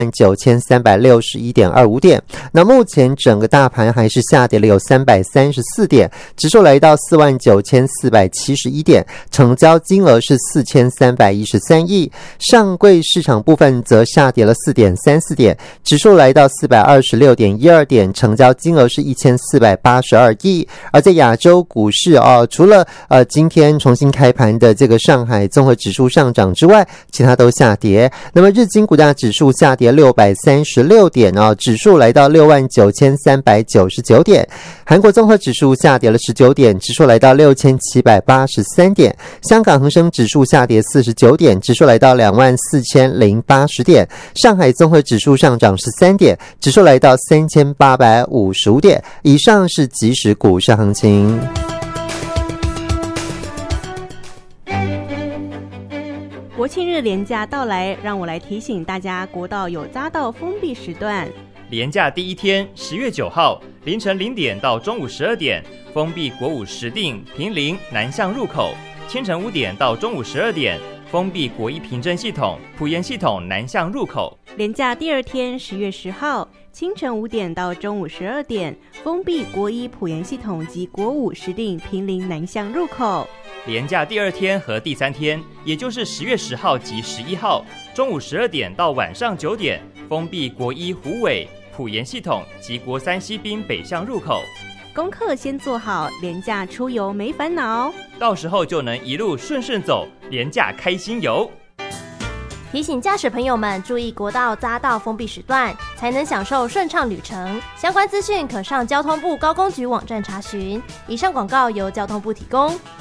9361.25点。那目前整个大盘还是下跌了有334点，指数来到49471点，成交金额是4313亿。上柜市场部分则下跌了4.34点，指数来到426.12点，成交金额是1482亿。而在亚洲股市除了今天重新开盘的这个上海综合指数上涨之外，其他都下跌。那么日经股价指数下跌636点指数来到69399点。韩国综合指数下跌了19点，指数来到6783点。香港恒生指数下跌49点，指数来到24080点。上海综合指数上涨13点，指数来到3855点。以上是即时股市行情。 国庆日连假到来，让我来提醒大家，国道有匝道封闭时段。 连假第一天10月9号凌晨0点到中午12点封闭国五石碇、坪林南向入口，清晨5点到中午12点封闭国一平镇系统、埔盐系统南向入口。 连假第二天10月10号清晨5点到中午12点封闭国一埔盐系统及国五石碇、坪林南向入口。 连假第二天和第三天，也就是10月10号及11号中午12点到晚上9点封闭国一虎尾、埔盐系统及国三西滨北向入口。 功课先做好，连假出游没烦恼， 到时候就能一路顺顺走，连假开心游。 提醒驾驶朋友们注意国道匝道封闭时段，才能享受顺畅旅程。相关资讯可上交通部高工局网站查询。以上广告由交通部提供。